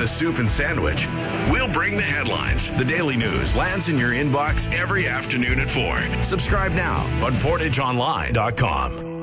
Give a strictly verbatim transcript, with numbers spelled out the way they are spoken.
a soup and sandwich. We'll bring the headlines. The Daily News lands in your inbox every afternoon at four. Subscribe now on portage online dot com.